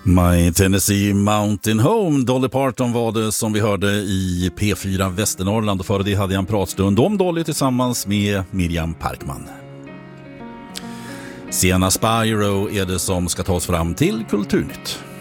My Tennessee Mountain Home, Dolly Parton var det som vi hörde i P4 Västernorrland, och före det hade jag en pratstund om Dolly tillsammans med Miriam Parkman. Sienna Spyro är det som ska tas fram till Kulturnytt.